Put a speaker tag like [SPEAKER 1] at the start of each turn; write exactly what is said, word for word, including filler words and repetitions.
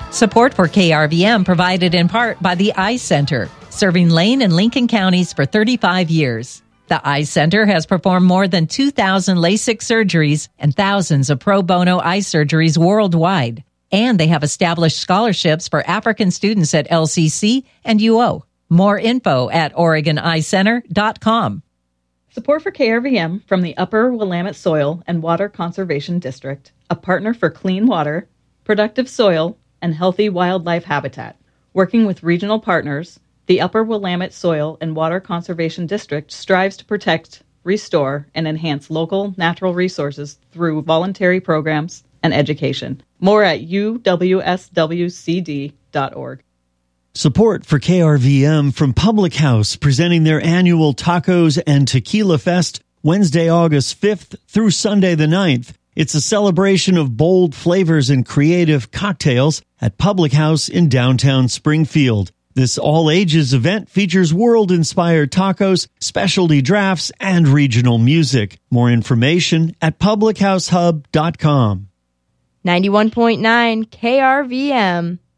[SPEAKER 1] Support for K R V M provided in part by the Eye Center, serving Lane and Lincoln counties for thirty-five years. The Eye Center has performed more than two thousand LASIK surgeries and thousands of pro bono eye surgeries worldwide. And they have established scholarships for African students at L C C and U O. More info at Oregon Eye Center dot com.
[SPEAKER 2] Support for K R V M from the Upper Willamette Soil and Water Conservation District, a partner for clean water, productive soil, and healthy wildlife habitat. Working with regional partners, the Upper Willamette Soil and Water Conservation District strives to protect, restore, and enhance local natural resources through voluntary programs and education. More at U W S W C D dot org.
[SPEAKER 3] Support for K R V M from Public House, presenting their annual Tacos and Tequila Fest Wednesday, August fifth through Sunday the ninth. It's a celebration of bold flavors and creative cocktails at Public House in downtown Springfield. This all-ages event features world-inspired tacos, specialty drafts, and regional music. More information at public house hub dot com.
[SPEAKER 4] ninety-one point nine K R V M.